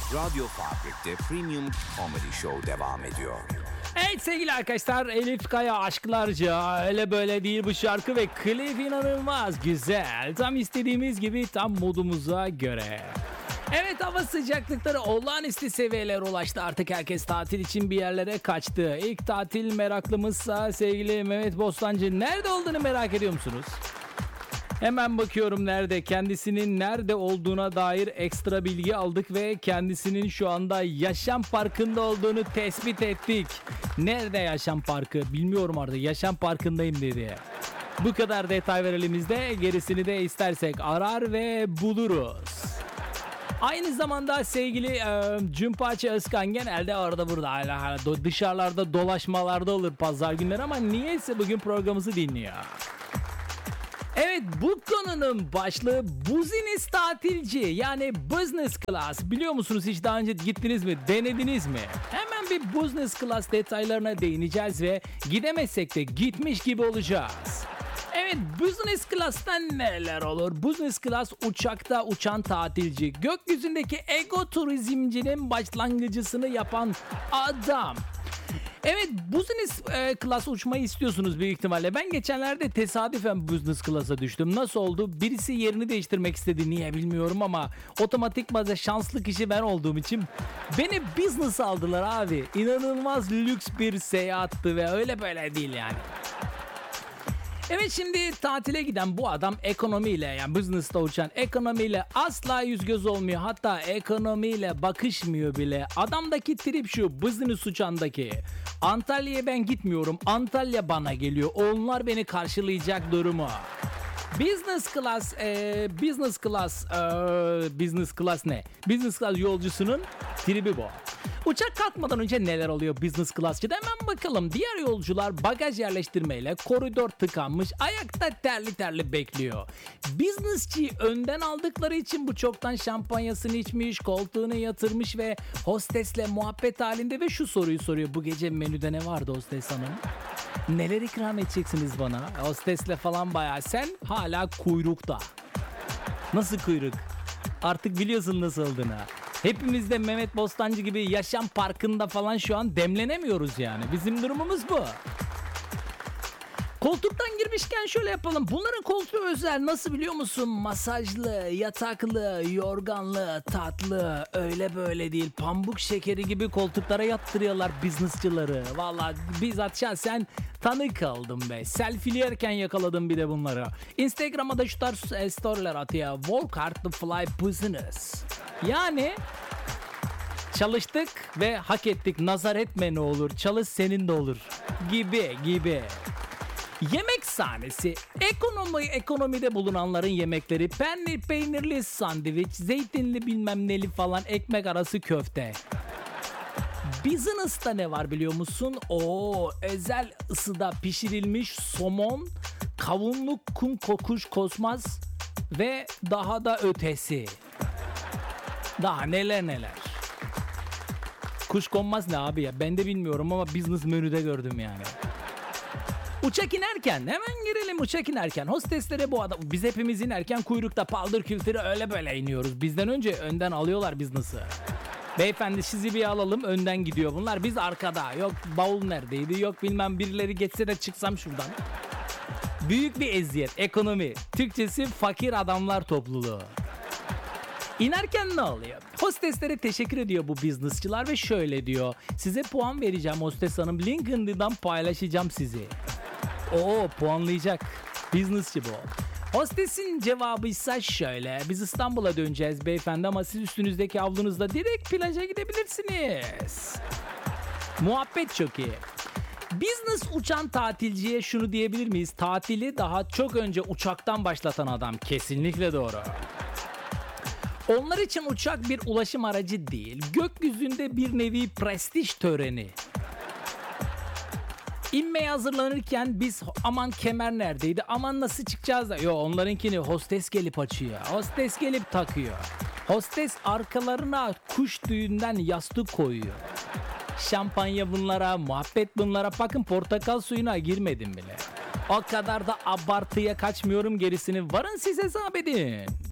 Radyo Fabrik'te Premium Comedy Show devam ediyor. Evet sevgili arkadaşlar, Elif Kaya Aşklarca, öyle böyle değil bu şarkı ve klip inanılmaz güzel. Tam istediğimiz gibi, tam modumuza göre. Evet, hava sıcaklıkları olağanüstü seviyelere ulaştı. Artık herkes tatil için bir yerlere kaçtı. İlk tatil meraklımızsa sevgili Mehmet Bostancı, nerede olduğunu merak ediyor musunuz? Hemen bakıyorum nerede. Kendisinin nerede olduğuna dair ekstra bilgi aldık ve kendisinin şu anda Yaşam Parkı'nda olduğunu tespit ettik. Nerede Yaşam Parkı? Bilmiyorum artık. Yaşam Parkı'ndayım dedi. Bu kadar detay ver elimizde. Gerisini de istersek arar ve buluruz. Aynı zamanda sevgili Cümpaçı Özkan genelde orada burada dışarılarda dolaşmalarda olur pazar günleri ama niyeyse bugün programımızı dinliyor. Evet, bu konunun başlığı business tatilci, yani business class. Biliyor musunuz, hiç daha önce gittiniz mi, denediniz mi? Hemen bir business class detaylarına değineceğiz ve gidemezsek de gitmiş gibi olacağız. Evet, business class'tan neler olur? Business class uçakta uçan tatilci, gökyüzündeki ego turizmcinin başlangıcısını yapan adam. Evet, business class uçmayı istiyorsunuz büyük ihtimalle. Ben geçenlerde tesadüfen business class'a düştüm. Nasıl oldu? Birisi yerini değiştirmek istedi. Niye bilmiyorum ama otomatikman şanslı kişi ben olduğum için beni business aldılar abi. İnanılmaz lüks bir seyahatti ve öyle böyle değil yani. Evet, şimdi tatile giden bu adam ekonomiyle, yani business'ta uçan ekonomiyle asla yüz göz olmuyor. Hatta ekonomiyle bakışmıyor bile. Adamdaki trip şu, business uçandaki. Antalya'ya ben gitmiyorum, Antalya bana geliyor. Onlar beni karşılayacak durumu. Business class ne? Business class yolcusunun tribi bu. Uçak kalkmadan önce neler oluyor business class'çıda, hemen bakalım. Diğer yolcular bagaj yerleştirmeyle koridor tıkanmış, ayakta terli terli bekliyor. Business'çıyı önden aldıkları için bu çoktan şampanyasını içmiş, koltuğunu yatırmış ve hostesle muhabbet halinde ve şu soruyu soruyor: bu gece menüde ne vardı hostes hanım? Neler ikram edeceksiniz bana? Hostesle falan bayağı, sen hala kuyrukta. Nasıl kuyruk? Artık biliyorsun nasıl olduğunu. Hepimiz de Mehmet Bostancı gibi Yaşam Parkı'nda falan şu an demlenemiyoruz yani. Bizim durumumuz bu. Koltuktan girmişken şöyle yapalım. Bunların koltuğu özel. Nasıl biliyor musun? Masajlı, yataklı, yorganlı, tatlı. Öyle böyle değil. Pamuk şekeri gibi koltuklara yattırıyorlar businessçıları. Vallahi bizzat şahsen tanık kaldım be. Selfie'lerken yakaladım bir de bunları. Instagram'a da şu tarz storyler atıyor. Work hard to fly business. Yani çalıştık ve hak ettik. Nazar etme ne olur. Çalış senin de olur. Gibi. Yemek sahnesi. Ekonomide bulunanların yemekleri: peynirli sandviç, zeytinli bilmem neli falan, ekmek arası köfte. Business'ta ne var biliyor musun? Özel ısıda pişirilmiş somon, kavunlu kum kokuş kosmaz ve daha da ötesi. Daha neler. Kuşkonmaz ne abi ya? Ben de bilmiyorum ama business menüde gördüm yani. Uçak inerken, hemen girelim uçak inerken. Hosteslere bu adam, biz hepimiz inerken kuyrukta paldır küldürü öyle böyle iniyoruz. Bizden önce önden alıyorlar business'ı. Beyefendi sizi bir alalım, önden gidiyor bunlar. Biz arkada. Yok bavul neredeydi, yok bilmem birileri geçse de çıksam şuradan. Büyük bir eziyet. Ekonomi. Türkçesi fakir adamlar topluluğu. İnerken ne oluyor? Hosteslere teşekkür ediyor bu businessçılar ve şöyle diyor: size puan vereceğim hostes hanım, LinkedIn'dan paylaşacağım sizi. Puanlayacak. Businessçı bu. Hostesin cevabı ise şöyle: biz İstanbul'a döneceğiz beyefendi ama siz üstünüzdeki havlunuzla direkt plaja gidebilirsiniz. Muhabbet çok iyi. Business uçan tatilciye şunu diyebilir miyiz? Tatili daha çok önce uçaktan başlatan adam. Kesinlikle doğru. Onlar için uçak bir ulaşım aracı değil, gökyüzünde bir nevi prestij töreni. İnmeye hazırlanırken biz aman kemer neredeydi, aman nasıl çıkacağız da. Onlarınkini hostes gelip açıyor, hostes gelip takıyor. Hostes arkalarına kuş tüyünden yastık koyuyor. Şampanya bunlara, muhabbet bunlara. Bakın portakal suyuna girmedim bile. O kadar da abartıya kaçmıyorum, gerisini varın siz hesap edin.